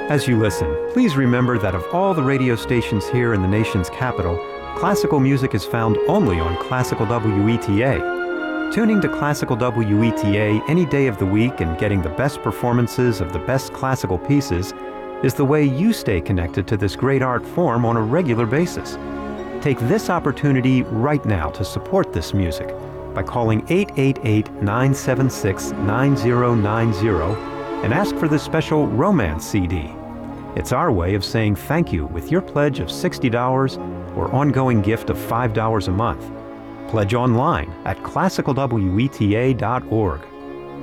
As you listen, please remember that of all the radio stations here in the nation's capital, classical music is found only on Classical WETA. Tuning to Classical WETA any day of the week and getting the best performances of the best classical pieces is the way you stay connected to this great art form on a regular basis. Take this opportunity right now to support this music by calling 888-976-9090 and ask for this special Romance CD. It's our way of saying thank you with your pledge of $60 or ongoing gift of $5 a month. Pledge online at classicalweta.org.